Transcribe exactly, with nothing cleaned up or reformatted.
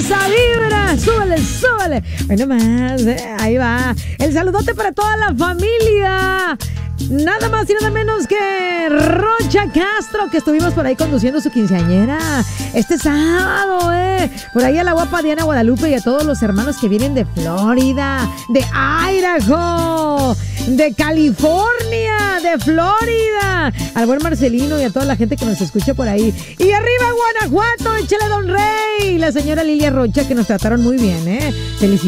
esa vibra. Súbele, súbele. Bueno más, eh, ahí va. El saludote para toda la familia. Nada más y nada menos que Rocha Castro, que estuvimos por ahí conduciendo su quinceañera este sábado, eh. Por ahí a la guapa Diana Guadalupe y a todos los hermanos que vienen de Florida, de Idaho, de California, de Florida, al buen Marcelino y a toda la gente que nos escucha por ahí. Y arriba Guanajuato, échale Don Rey, la señora Lilia Rocha, que nos trataron muy bien, eh. Felicidades.